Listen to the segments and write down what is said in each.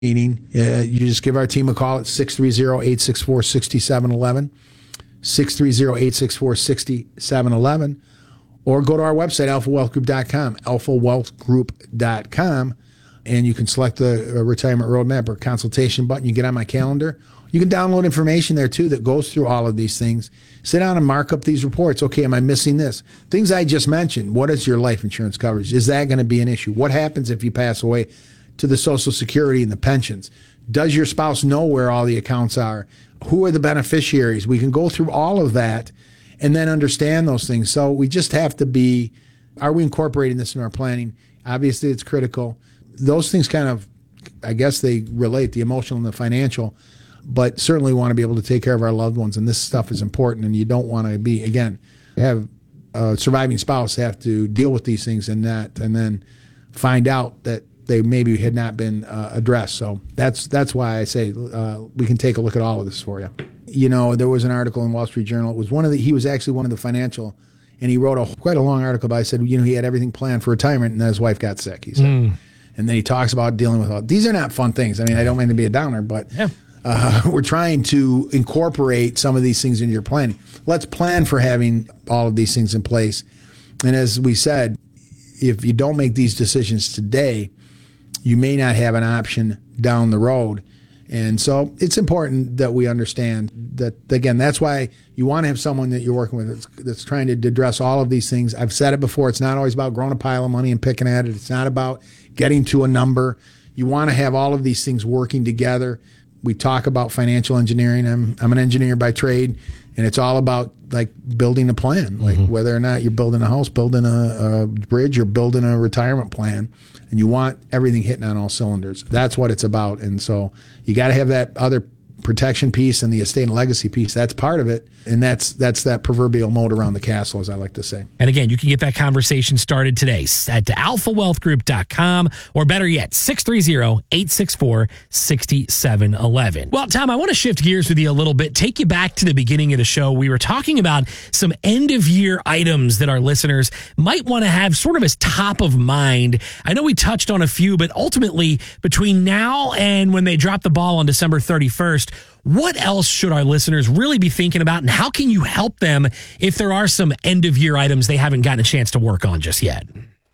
meeting, you just give our team a call at 630-864-6711, 630-864-6711, or go to our website, alphawealthgroup.com, alphawealthgroup.com, and you can select the retirement roadmap or consultation button. You get on my calendar. You can download information there, too, that goes through all of these things. Sit down and mark up these reports. Okay, am I missing this? Things I just mentioned. What is your life insurance coverage? Is that going to be an issue? What happens if you pass away to the Social Security and the pensions? Does your spouse know where all the accounts are? Who are the beneficiaries? We can go through all of that and then understand those things. So we just have to be, are we incorporating this in our planning? Obviously, it's critical. Those things kind of, I guess they relate, the emotional and the financial, but certainly want to be able to take care of our loved ones. And this stuff is important, and you don't want to be, again, have a surviving spouse have to deal with these things and then find out that they maybe had not been addressed. So that's why I say we can take a look at all of this for you. You know, there was an article in Wall Street Journal. It was he was actually one of the financial, and he wrote quite a long article. But I said, he had everything planned for retirement, and then his wife got sick. He said, and then he talks about dealing with all these are not fun things. I mean, I don't mean to be a downer, but we're trying to incorporate some of these things into your planning. Let's plan for having all of these things in place. And as we said, if you don't make these decisions today, you may not have an option down the road. And so it's important that we understand that, again, that's why you want to have someone that you're working with that's trying to address all of these things. I've said it before. It's not always about growing a pile of money and picking at it. It's not about getting to a number. You want to have all of these things working together. We talk about financial engineering. I'm an engineer by trade, and it's all about like building a plan, like whether or not you're building a house, building a bridge, or building a retirement plan, and you want everything hitting on all cylinders. That's what it's about. And so you got to have that other protection piece and the estate and legacy piece. That's part of it. And that's that proverbial moat around the castle, as I like to say. And again, you can get that conversation started today at alphawealthgroup.com, or better yet, 630-864-6711. Well, Tom, I want to shift gears with you a little bit, take you back to the beginning of the show. We were talking about some end-of-year items that our listeners might want to have sort of as top of mind. I know we touched on a few, but ultimately, between now and when they drop the ball on December 31st, what else should our listeners really be thinking about, and how can you help them if there are some end-of-year items they haven't gotten a chance to work on just yet?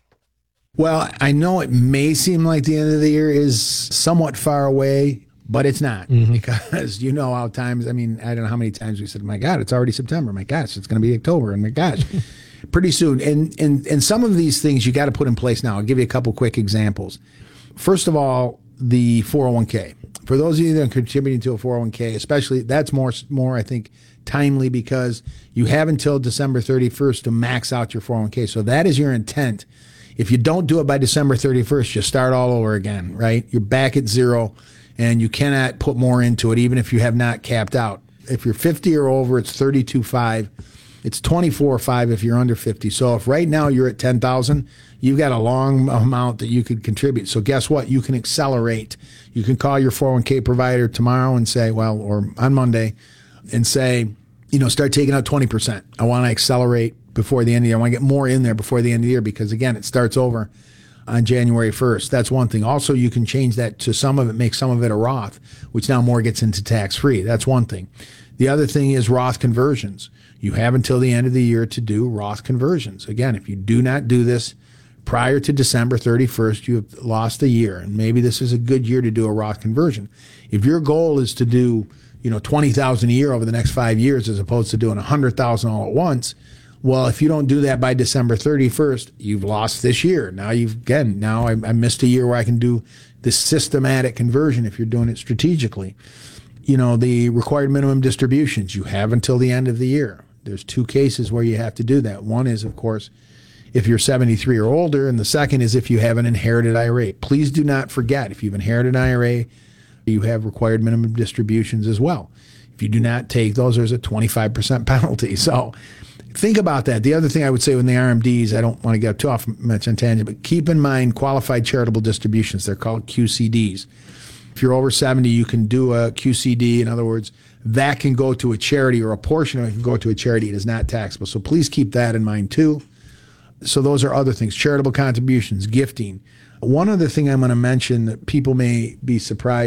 Well, I know it may seem like the end of the year is somewhat far away, but it's not, because you know how times, I mean, I don't know how many times we said, my God, it's already September. My gosh, it's going to be October. And my gosh, pretty soon. And some of these things you got to put in place now. I'll give you a couple quick examples. First of all, the 401k. For those of you that are contributing to a 401k, especially, that's more I think, timely, because you have until December 31st to max out your 401k. So that is your intent. If you don't do it by December 31st, you start all over again, right? You're back at zero, and you cannot put more into it, even if you have not capped out. If you're 50 or over, it's 32.5. It's 24.5 if you're under 50. So if right now you're at 10,000, you've got a long amount that you could contribute. So guess what? You can accelerate. You can call your 401k provider tomorrow and say, or on Monday, and say, start taking out 20%. I want to accelerate before the end of the year. I want to get more in there before the end of the year, because again, it starts over on January 1st. That's one thing. Also, you can change that to some of it, make some of it a Roth, which now more gets into tax-free. That's one thing. The other thing is Roth conversions. You have until the end of the year to do Roth conversions. Again, if you do not do this prior to December 31st, you have lost a year, and maybe this is a good year to do a Roth conversion. If your goal is to do, $20,000 a year over the next 5 years, as opposed to doing $100,000 all at once, well, if you don't do that by December 31st, you've lost this year. Now I missed a year where I can do this systematic conversion if you're doing it strategically. The required minimum distributions, you have until the end of the year. There's two cases where you have to do that. One is, of course, if you're 73 or older, and the second is if you have an inherited IRA. Please do not forget, if you've inherited an IRA, you have required minimum distributions as well. If you do not take those, there's a 25% penalty. So think about that. The other thing I would say with the RMDs, I don't want to get too off much on tangent, but keep in mind qualified charitable distributions. They're called QCDs. If you're over 70, you can do a QCD. In other words, that can go to a charity, or a portion of it can go to a charity. It is not taxable. So please keep that in mind too. So those are other things, charitable contributions, gifting. One other thing I'm going to mention that people may be surprised